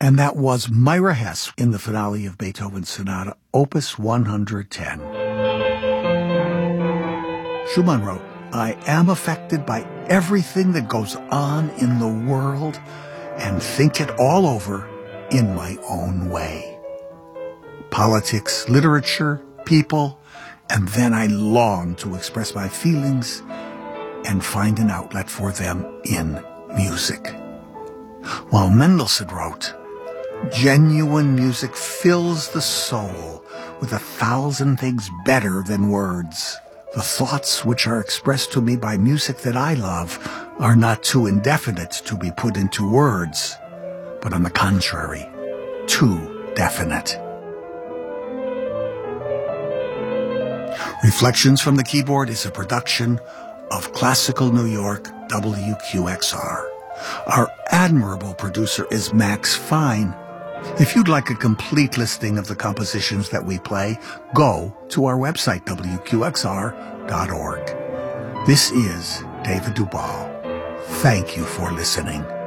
And that was Myra Hess in the finale of Beethoven's Sonata, Opus 110. Schumann wrote, "I am affected by everything that goes on in the world and think it all over in my own way. Politics, literature, people, and then I long to express my feelings and find an outlet for them in music." While Mendelssohn wrote, "Genuine music fills the soul with 1,000 things better than words. The thoughts which are expressed to me by music that I love are not too indefinite to be put into words, but on the contrary, too definite." Reflections from the Keyboard is a production of Classical New York WQXR. Our admirable producer is Max Fine. If you'd like a complete listing of the compositions that we play, go to our website, WQXR.org. This is David Duvall. Thank you for listening.